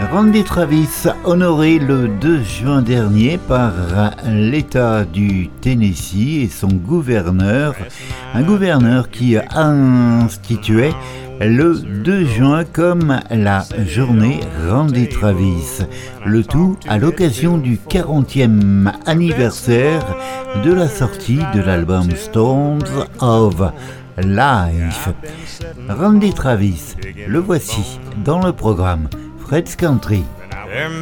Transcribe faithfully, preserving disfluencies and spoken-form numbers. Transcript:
Randy Travis, honoré le deux juin dernier par l'État du Tennessee et son gouverneur, un gouverneur qui instituait le deux juin comme la journée Randy Travis, le tout à l'occasion du quarantième anniversaire de la sortie de l'album Storms of Life. Randy Travis, le voici dans le programme Fred's Country.